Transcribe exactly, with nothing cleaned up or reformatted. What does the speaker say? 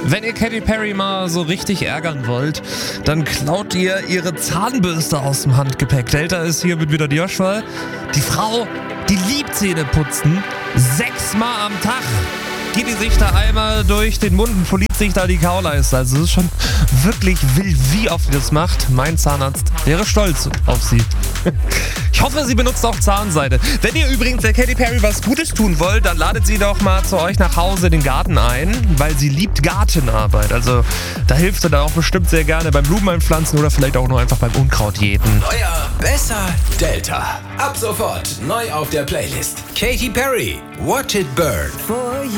Wenn ihr Katy Perry mal so richtig ärgern wollt, dann klaut ihr ihre Zahnbürste aus dem Handgepäck. Delta ist hier mit wieder Joshua. Die Frau, die liebt Zähne putzen. Sechsmal am Tag geht die sich da einmal durch den Mund und poliert sich da die Kauleiste. Also es ist schon wirklich wild, wie oft sie das macht. Mein Zahnarzt wäre stolz auf sie. Ich hoffe, sie benutzt auch Zahnseide. Wenn ihr übrigens der Katy Perry was Gutes tun wollt, dann ladet sie doch mal zu euch nach Hause in den Garten ein, weil sie liebt Gartenarbeit. Also da hilft sie dann auch bestimmt sehr gerne beim Blumeneinpflanzen oder vielleicht auch nur einfach beim Unkrautjäten. Neuer, besser, Delta. Ab sofort neu auf der Playlist. Katy Perry, Watch It Burn.